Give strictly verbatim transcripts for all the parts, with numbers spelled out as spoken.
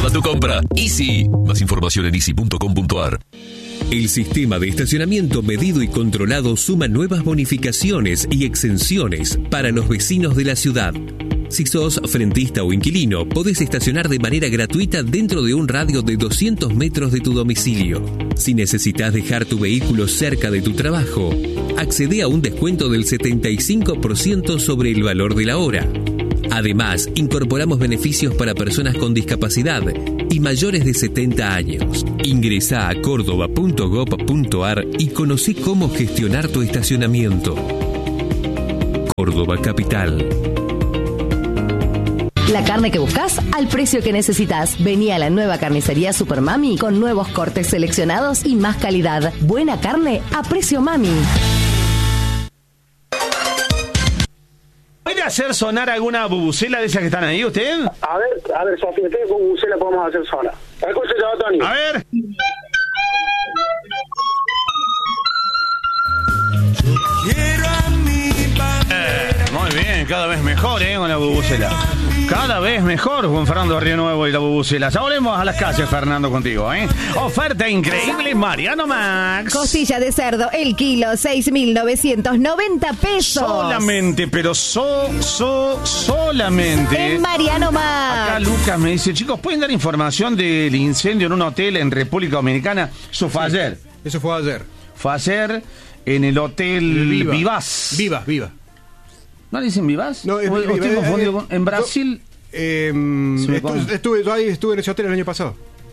a tu compra. Easy. Más información en easy punto com punto a r. El sistema de estacionamiento medido y controlado suma nuevas bonificaciones y exenciones para los vecinos de la ciudad. Si sos frentista o inquilino, podés estacionar de manera gratuita dentro de un radio de doscientos metros de tu domicilio. Si necesitas dejar tu vehículo cerca de tu trabajo, accede a un descuento del setenta y cinco por ciento sobre el valor de la hora. Además, incorporamos beneficios para personas con discapacidad y mayores de setenta años. Ingresá a córdoba punto gob punto a r y conocé cómo gestionar tu estacionamiento. Córdoba Capital. La carne que buscas al precio que necesitas. Vení a la nueva carnicería Super Mami con nuevos cortes seleccionados y más calidad. Buena carne a precio Mami. ¿Puede hacer sonar alguna bubucela de esas que están ahí usted? A ver, a ver, Sofía, ¿qué bubucela podemos hacer sonar? Escúchate, Tony. A ver. Eh, muy bien, cada vez mejor, ¿eh? Con la bubucela. Cada vez mejor, Juan Fernando Río Nuevo y la bubucela. Ya volvemos a las calles, Fernando, contigo, ¿eh? Oferta increíble, Mariano Max. Costilla de cerdo, el kilo, seis mil novecientos noventa pesos. Solamente, pero so, so, solamente. En Mariano Max. Acá Lucas me dice, chicos, ¿pueden dar información del incendio en un hotel en República Dominicana? Eso fue sí, ayer. Eso fue ayer. Fue ayer en el hotel Viva. Vivaz. Viva, Viva. ¿No le dicen Vivaz? No, es, ¿O, o Viva, estoy eh, confundido eh, con- En Brasil... Eh, estuve, estuve, yo ahí estuve en ese hotel el año pasado.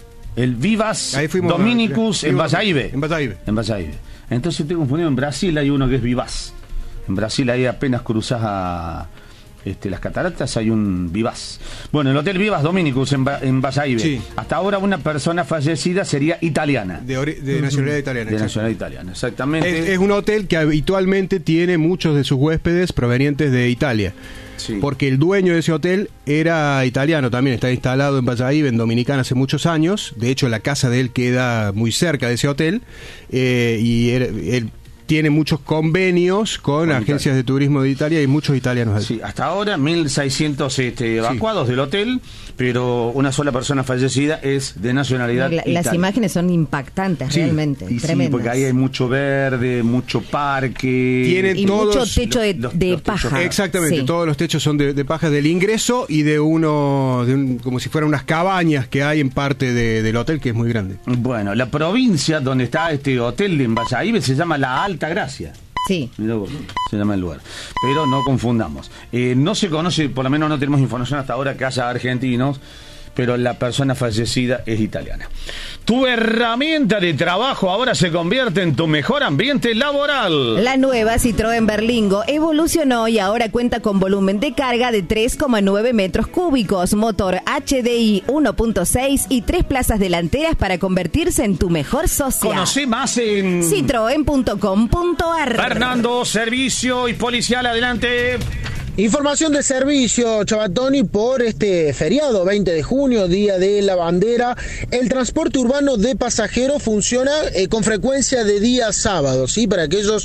El Vivaz Ahí fuimos Dominicus a, en fuimos a- Bayahibe. En Bayahibe. En Bayahibe. Entonces estoy confundido. En Brasil hay uno que es Vivaz. En Brasil ahí apenas cruzás a este, las cataratas hay un Vivaz. Bueno, el hotel Vivaz Dominicus en, ba- en Bayahibe. Sí. Hasta ahora una persona fallecida sería italiana. De, ori- de nacionalidad italiana. De exacto. nacionalidad italiana, exactamente. Es, es un hotel que habitualmente tiene muchos de sus huéspedes provenientes de Italia. Sí. Porque el dueño de ese hotel era italiano también, está instalado en Bayahibe, en Dominicana, hace muchos años. De hecho, la casa de él queda muy cerca de ese hotel. Eh, y él, él tiene muchos convenios con, Con agencias Italia. de turismo de Italia y muchos italianos allí. Sí, hasta ahora mil seiscientos este, evacuados del hotel, pero una sola persona fallecida es de nacionalidad La- las italiana. imágenes son impactantes, Sí, realmente. y sí, tremendas. porque ahí hay mucho verde, mucho parque. Tienen y todos mucho techo de, los- de los techos. paja. Exactamente, Sí. todos los techos son de, de paja del ingreso y de uno, de un- como si fueran unas cabañas que hay en parte de- del hotel, que es muy grande. Bueno, la provincia donde está este hotel en Bayahibe se llama La Alta Gracia. Sí. Mirá vos, se llama el lugar. Pero no confundamos. Eh, no se conoce, por lo menos no tenemos información hasta ahora que haya argentinos, pero la persona fallecida es italiana. Tu herramienta de trabajo ahora se convierte en tu mejor ambiente laboral. La nueva Citroën Berlingo evolucionó y ahora cuenta con volumen de carga de tres coma nueve metros cúbicos, motor H D I uno punto seis y tres plazas delanteras para convertirse en tu mejor socia. Conocí más en citroen punto com punto a r. Fernando, servicio y policial, adelante. Información de servicio, Chabatoni, por este feriado veinte de junio, Día de la Bandera. El transporte urbano de pasajeros funciona eh, con frecuencia de día sábado, ¿sí? Para aquellos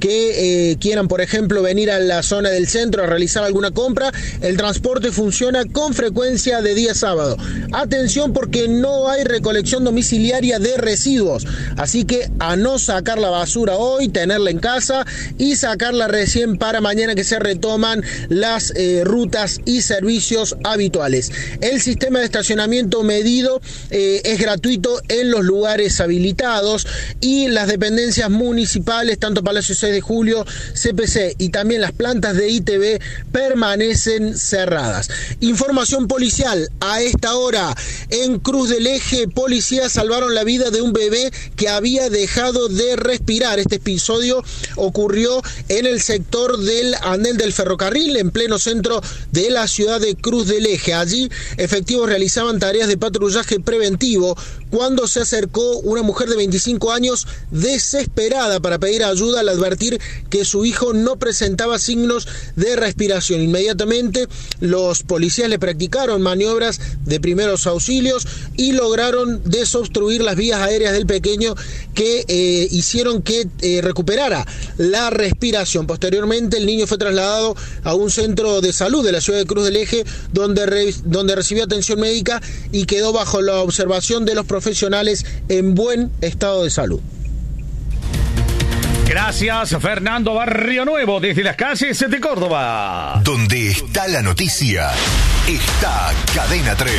que eh, quieran, por ejemplo, venir a la zona del centro a realizar alguna compra, el transporte funciona con frecuencia de día sábado. Atención, porque no hay recolección domiciliaria de residuos, así que a no sacar la basura hoy, tenerla en casa y sacarla recién para mañana que se retoman las eh, rutas y servicios habituales. El sistema de estacionamiento medido eh, es gratuito en los lugares habilitados y las dependencias municipales, tanto Palacio seis de Julio, C P C y también las plantas de I T V permanecen cerradas. Información policial a esta hora en Cruz del Eje, policías salvaron la vida de un bebé que había dejado de respirar. Este episodio ocurrió en el sector del andén del ferrocarril, en pleno centro de la ciudad de Cruz del Eje. Allí efectivos realizaban tareas de patrullaje preventivo cuando se acercó una mujer de veinticinco años desesperada para pedir ayuda al advertir que su hijo no presentaba signos de respiración. Inmediatamente los policías le practicaron maniobras de primeros auxilios y lograron desobstruir las vías aéreas del pequeño, que eh, hicieron que eh, recuperara la respiración. Posteriormente el niño fue trasladado a un centro de salud de la ciudad de Cruz del Eje, donde, re, donde recibió atención médica y quedó bajo la observación de los profesionales en buen estado de salud. Gracias, Fernando Barrio Nuevo, desde las calles de Córdoba. Donde está la noticia, está Cadena tres.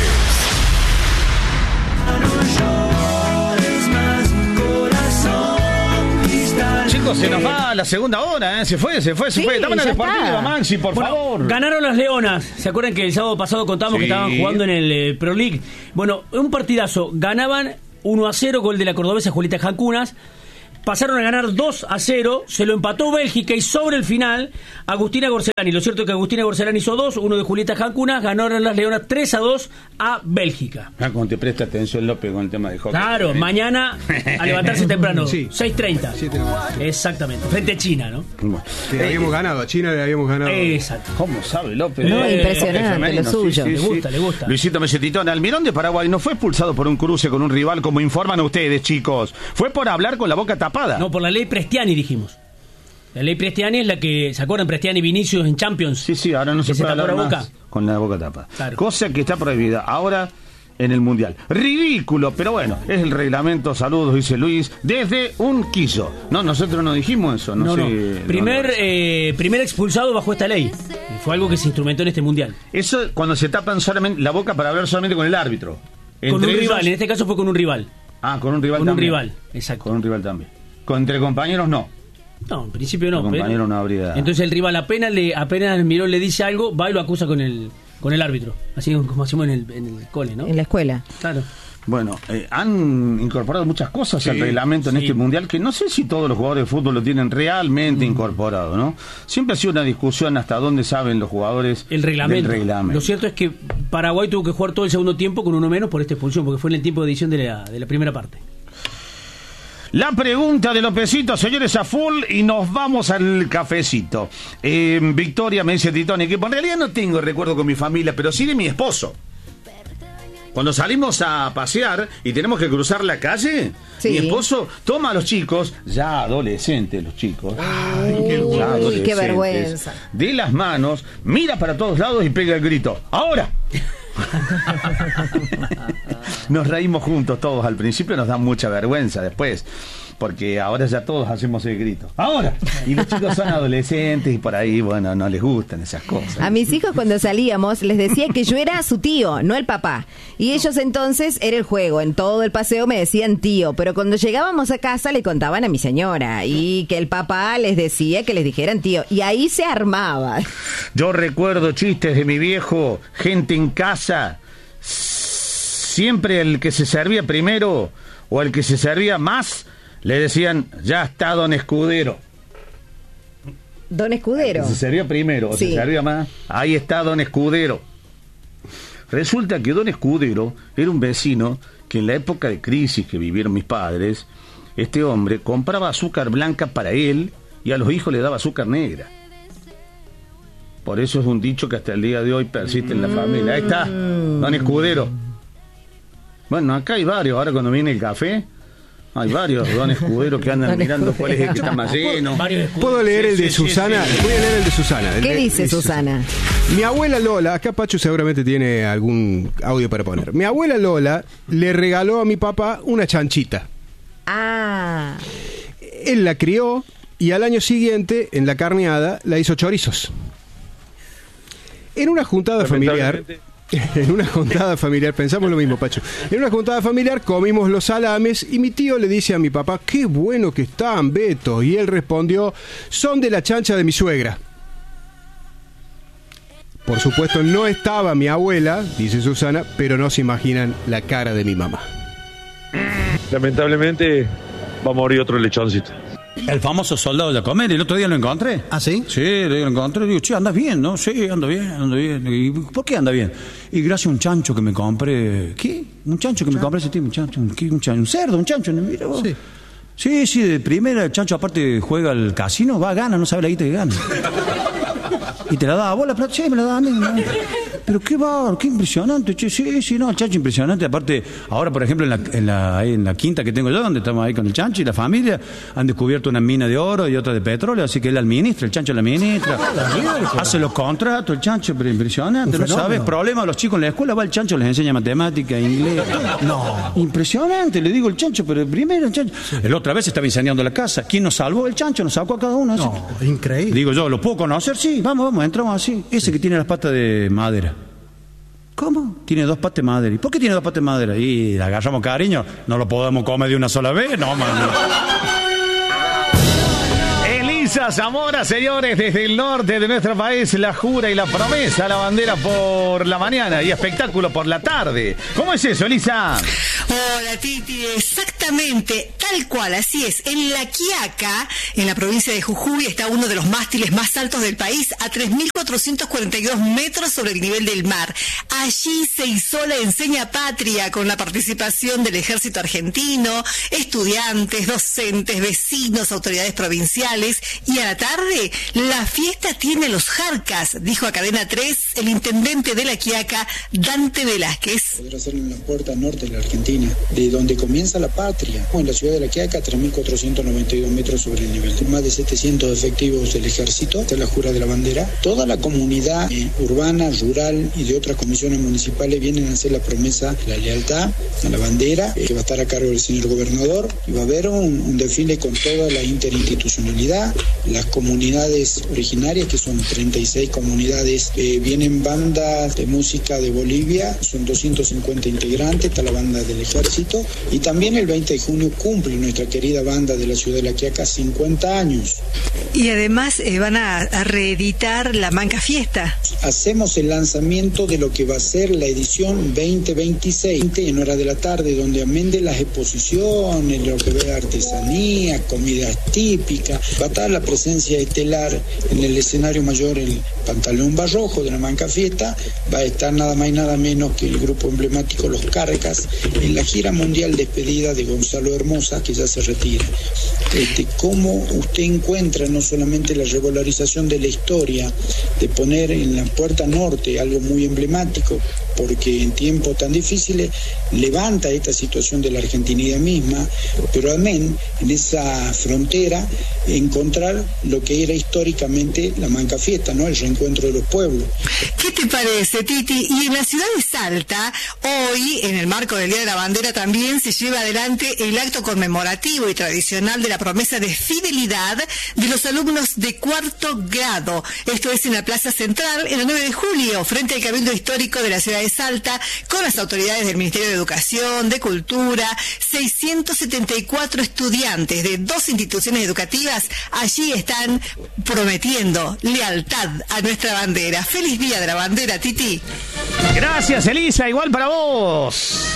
Chicos, se nos va la segunda hora, ¿eh? Se fue, se fue, se Sí, fue. Dame ya el está. partido, Maxi, por Bueno, favor. ganaron las Leonas. ¿Se acuerdan que el sábado pasado contamos Sí. que estaban jugando en el eh, Pro League? Bueno, un partidazo. Ganaban uno a cero, gol de la cordobesa Julieta Jancunas. Pasaron a ganar dos a cero, se lo empató Bélgica y sobre el final Agustina Gorcelani. Lo cierto es que Agustina Gorcelani hizo dos, uno de Julieta Jancunas, ganaron las Leonas tres a dos a Bélgica. Ah, como te presta atención López con el tema de hockey. Claro, mañana a levantarse temprano, Sí. seis treinta. Siete. Exactamente, frente a China, ¿no? Bueno. Le habíamos ganado, a China le habíamos ganado. Exacto. ¿Cómo sabe López? No, Eh, impresionante, hockey femenino, lo suyo. Le gusta, le gusta. Luisito Mesetitón, Almirón de Paraguay no fue expulsado por un cruce con un rival, como informan ustedes, chicos. Fue por hablar con la boca tapada. No, por la ley Prestiani dijimos. La ley Prestiani es la que, ¿se acuerdan? Prestiani y Vinicius en Champions. Sí, sí, ahora no Que se puede tapó hablar la más boca. con la boca tapada. Claro. Cosa que está prohibida ahora en el Mundial. Ridículo, pero bueno, es el reglamento. Saludos, dice Luis, desde un quiso. No, nosotros no dijimos eso. No, No, no. sé, Primer, no, no. eh, primer expulsado bajo esta ley. Fue algo que se instrumentó en este Mundial. Eso cuando se tapan solamente la boca para hablar solamente con el árbitro. Con un Entre ellos- rival, en este caso fue con un rival. Ah, con un rival Con un también. rival, exacto. Con un rival también. Con entre compañeros no. No, en principio no. El compañero pero- no habría- Entonces el rival apenas le apenas Miró le dice algo, va y lo acusa con el con el árbitro. Así como hacemos en el, en el cole, ¿no? En la escuela. Claro. Bueno, eh, han incorporado muchas cosas al reglamento en sí. este mundial que no sé si todos los jugadores de fútbol lo tienen realmente Mm. incorporado, ¿no? Siempre ha sido una discusión hasta dónde saben los jugadores El reglamento. del reglamento. Lo cierto es que Paraguay tuvo que jugar todo el segundo tiempo con uno menos por esta expulsión, porque fue en el tiempo de edición de la, de la primera parte. La pregunta de Lopecito, señores, a full y nos vamos al cafecito. Eh, Victoria me dice Titoni que en realidad no tengo recuerdo con mi familia, pero sí de mi esposo. Cuando salimos a pasear y tenemos que cruzar la calle, Sí. mi esposo toma a los chicos, ya adolescentes los chicos, Uy, ya qué adolescentes, vergüenza. de las manos, mira para todos lados y pega el grito, ¡ahora! Nos reímos juntos todos, al principio nos da mucha vergüenza después, porque ahora ya todos hacemos el grito, ¡ahora! Y los chicos son adolescentes y por ahí, bueno, no les gustan esas cosas. A mis hijos cuando salíamos les decía que yo era su tío, no el papá. Y ellos entonces era el juego. En todo el paseo me decían tío, pero cuando llegábamos a casa le contaban a mi señora y que el papá les decía que les dijeran tío. Y ahí se armaba. Yo recuerdo chistes de mi viejo, gente en casa, siempre el que se servía primero o el que se servía más, le decían, ya está don Escudero. Don Escudero. Se servía primero o Sí. se servía más, ahí está don Escudero. Resulta que don Escudero era un vecino que en la época de crisis que vivieron mis padres, este hombre compraba azúcar blanca para él y a los hijos le daba azúcar negra. Por eso es un dicho que hasta el día de hoy persiste en la familia. Ahí está, don Escudero. Bueno, acá hay varios. Ahora cuando viene el café, hay varios don Escudero que andan Don mirando cuál es el que Escudero. está más lleno. Varios escudos. ¿Puedo leer Sí, el de sí, sí, Susana? sí. Voy a leer el de Susana. El ¿Qué de- dice de Susana? Mi abuela Lola, acá Pacho seguramente tiene algún audio para poner. Mi abuela Lola le regaló a mi papá una chanchita. Ah, Él la crió y al año siguiente, en la carneada, la hizo chorizos. En una juntada familiar, en una juntada familiar, pensamos lo mismo, Pacho. En una juntada familiar comimos los salames y mi tío le dice a mi papá, qué bueno que están, Beto. Y él respondió, son de la chancha de mi suegra. Por supuesto no estaba mi abuela, dice Susana, pero no se imaginan la cara de mi mamá. Lamentablemente va a morir otro lechoncito. El famoso soldado de la comedia, el otro día lo encontré. ¿Ah, sí? Sí, lo encontré, digo, che, andas bien, ¿no? Sí, ando bien, ando bien. ¿Y por qué anda bien? Y gracias a un chancho que me compré, ¿qué? Un chancho que me compré ese tipo, un chancho, un, un, chancho, un cerdo, un chancho, mira vos. Sí. Sí, sí, de primera el chancho aparte juega al casino, va, gana, no sabe la guita que gana. Y te la da a vos la plata, sí, me la da a mí. ¿No? Pero qué va, qué impresionante, che, sí, sí, no, el chancho impresionante. Aparte, ahora por ejemplo en la, en la, en la quinta que tengo yo, donde estamos ahí con el chancho y la familia, han descubierto una mina de oro y otra de petróleo, así que él administra, el chancho la administra, hace los contratos, el chancho, pero impresionante, no sabes, problema los chicos en la escuela, va el chancho, les enseña matemática, inglés. No. Impresionante, le digo el chancho, pero primero el chancho. El otra vez estaba incendiando la casa, ¿quién nos salvó? El chancho, nos sacó a cada uno. No, así. Increíble. Digo yo, ¿lo puedo conocer? Sí, vamos, vamos, entramos así. Ese sí. Que tiene las patas de madera. ¿Cómo? Tiene dos patas de madera. ¿Y por qué tiene dos patas de madera? Y le agarramos cariño. ¿No lo podemos comer de una sola vez? No, mami. Elisa Zamora, señores, desde el norte de nuestro país, la jura y la promesa, la bandera por la mañana y espectáculo por la tarde. ¿Cómo es eso, Elisa? Hola, Titi, exactamente, tal cual, así es. En La Quiaca, en la provincia de Jujuy, está uno de los mástiles más altos del país, a tres mil cuatrocientos cuarenta y dos metros sobre el nivel del mar. Allí se hizo la enseña patria con la participación del ejército argentino, estudiantes, docentes, vecinos, autoridades provinciales. Y a la tarde, la fiesta tiene los jarcas, dijo a Cadena tres el intendente de La Quiaca, Dante Velázquez. Podrá ser en la puerta norte de la Argentina, de donde comienza la patria. En la ciudad de La Quiaca, tres mil cuatrocientos noventa y dos metros sobre el nivel. Más de setecientos efectivos del ejército, de la jura de la bandera. Toda la comunidad eh, urbana, rural y de otras comisiones municipales vienen a hacer la promesa, la lealtad a la bandera, eh, que va a estar a cargo del señor gobernador. Y va a haber un, un desfile con toda la interinstitucionalidad. Las comunidades originarias, que son treinta y seis comunidades, eh, vienen bandas de música de Bolivia, son doscientos cincuenta integrantes, está la banda del ejército, y también el veinte de junio cumple nuestra querida banda de la ciudad de La Quiaca cincuenta años. Y además eh, van a, a reeditar la Manca Fiesta. Hacemos el lanzamiento de lo que va a ser la edición veinte veintiséis en hora de la tarde, donde amén de las exposiciones, lo que ve artesanía, comidas típicas, va a estar la presencia estelar en el escenario mayor, el Pantalón Barrojo de la Manca Fiesta, va a estar nada más y nada menos que el grupo emblemático Los Carcas, en la gira mundial despedida de Gonzalo Hermosa, que ya se retira. Este, ¿Cómo usted encuentra no solamente la regularización de la historia, de poner en la puerta norte algo muy emblemático, porque en tiempos tan difíciles levanta esta situación de la argentinidad misma, pero amén, en esa frontera, encontrar lo que era históricamente la Manca Fiesta, ¿no? El reencuentro de los pueblos. ¿Qué te parece, Titi? Y en la ciudad de Salta, hoy, en el marco del Día de la Bandera, también se lleva adelante el acto conmemorativo y tradicional de la promesa de fidelidad de los alumnos de cuarto grado. Esto es en la Plaza Central, en el nueve de julio, frente al Cabildo Histórico de la ciudad de Salta, con las autoridades del Ministerio de Educación, de Cultura, seiscientos setenta y cuatro estudiantes de dos instituciones educativas allí están prometiendo lealtad a nuestra bandera. ¡Feliz Día de la Bandera, Titi! Gracias, Elisa, igual para vos.